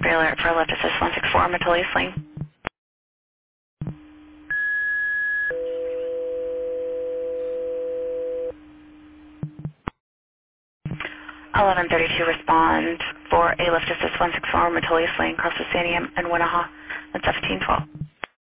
alert for lift assist 164 Metolius Lane. 1132 respond for a lift assist 164 Metolius Lane, Cross Sanium and Winnaha. That's 1712.